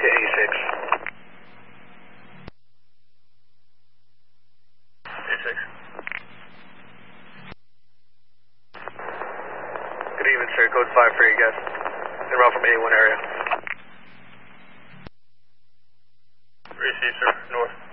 A6. A6. Good evening, sir. Code 5 for your guest. En route from A1 area. Receive, sir. North.